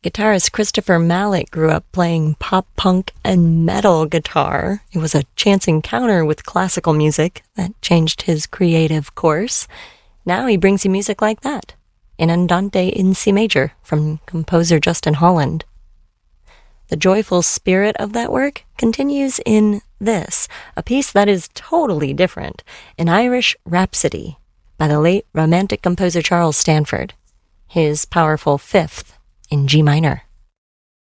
Guitarist Christopher Mallet grew up playing pop punk and metal guitar. It was a chance encounter with classical music that changed his creative course. Now he brings you music like that, in Andante in C major from composer Justin Holland. The joyful spirit of that work continues in this, a piece that is totally different, an Irish Rhapsody by the late Romantic composer Charles Stanford, his powerful fifth in G minor.